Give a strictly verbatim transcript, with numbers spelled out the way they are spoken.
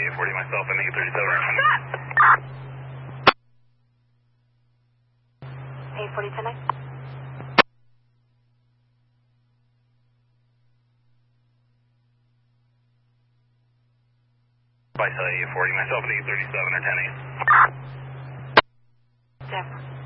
eight forty myself, I make it thirty-seven. eight forty, ten nine. By eight forty myself, I make it thirty-seven or ten eight. Denver.